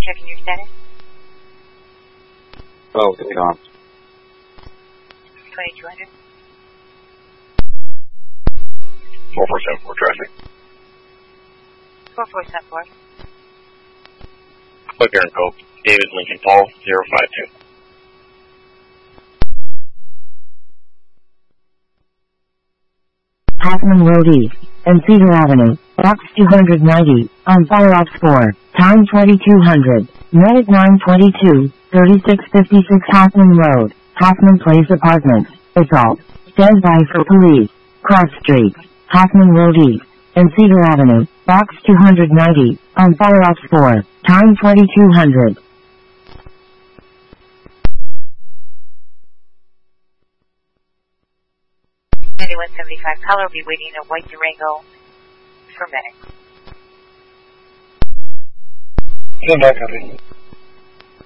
checking your status. Oh, take off. 2200. 4474 traffic. 4474. Click Air and Coke. David Lincoln Paul 052. Hoffman Road East and Cedar Avenue, box 290, on Fire Ops 4, time 2200, minute 9:22, 3656 Hoffman Road, Hoffman Place Apartments, Assault. Stand by for police. Cross Street, Hoffman Road East and Cedar Avenue, box 290, on Fire Ops 4, time 2200. 9175 caller will be waiting at White Durango for medics. Stand by, copy.